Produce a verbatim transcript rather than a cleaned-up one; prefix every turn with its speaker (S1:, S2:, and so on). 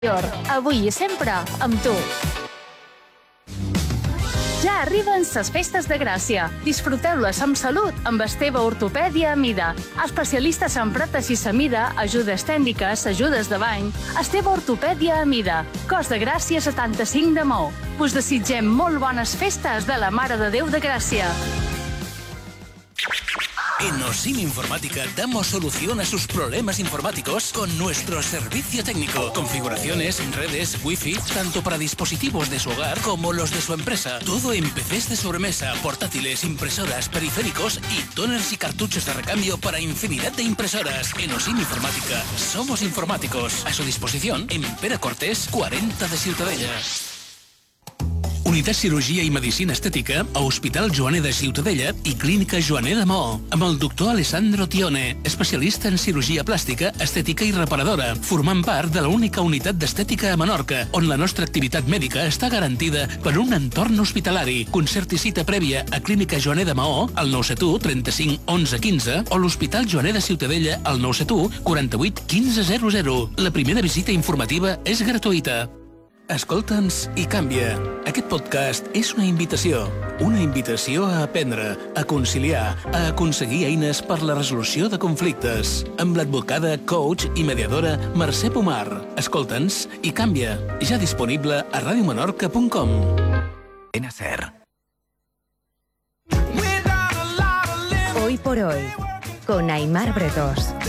S1: Avui i sempre, amb tu. Ja arriben les festes de Gràcia. Disfruteu-les amb salut amb Esteve Ortopèdia Amida. Especialistes en pròtesis Amida, ajudes tècniques, ajudes de bany. Esteve Ortopèdia Amida. Cos de Gràcia setanta-cinc de Maó. Us desitgem molt bones festes de la Mare de Déu de Gràcia.
S2: En Osim Informática damos solución a sus problemas informáticos con nuestro servicio técnico. Configuraciones, redes, wifi, tanto para dispositivos de su hogar como los de su empresa. Todo en P Cs de sobremesa, portátiles, impresoras, periféricos y toners y cartuchos de recambio para infinidad de impresoras. En Osim Informática somos informáticos. A su disposición en Pere Cortés, cuarenta de Ciutadella. Unitat Cirurgia i Medicina Estètica a Hospital Joaner de Ciutadella i Clínica Joaner de Maó, amb el doctor Alessandro Tione, especialista en cirurgia plàstica, estètica i reparadora, formant part de l'única unitat d'estètica a Menorca, on la nostra activitat mèdica està garantida per un entorn hospitalari. Concert i cita prèvia a Clínica Joaner de Maó, al nou set u trenta-cinc onze quinze, o l'Hospital Joaner de Ciutadella, al nou set u quaranta-vuit quinze zero zero. La primera visita informativa és gratuïta. Escolta'ns i canvia. Aquest podcast és una invitació. Una invitació a aprendre, a conciliar, a aconseguir eines per la resolució de conflictes. Amb l'advocada, coach i mediadora Mercè Pomar. Escolta'ns i canvia. Ja disponible a radio menorca punt com.
S3: En Acer.
S4: Hoy por hoy, con Aimar Bretos.